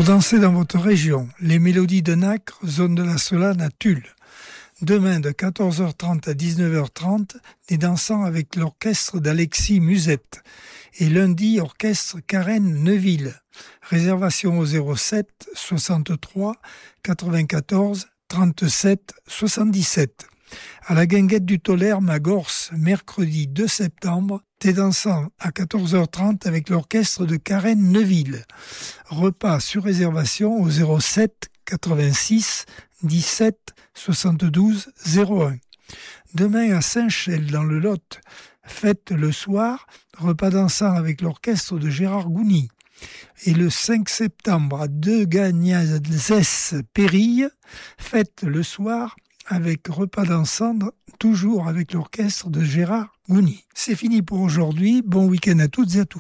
Pour danser dans votre région, les mélodies de Nacre, zone de la Solane à Tulle. Demain de 14h30 à 19h30, des dansants avec l'orchestre d'Alexis Musette. Et lundi, orchestre Karen Neuville. Réservation au 07 63 94 37 77. À la Guinguette du Tolaire, Magorce, mercredi 2 septembre, des dansants à 14h30 avec l'orchestre de Karen Neuville. Repas sur réservation au 07 86 17 72 01. Demain à Saint-Chel dans le Lot, fête le soir, repas dansant avec l'orchestre de Gérard Gouny. Et le 5 septembre à Degagnazès-Pérille, fête le soir avec repas dansant, toujours avec l'orchestre de Gérard Gouny. C'est fini pour aujourd'hui, bon week-end à toutes et à tous.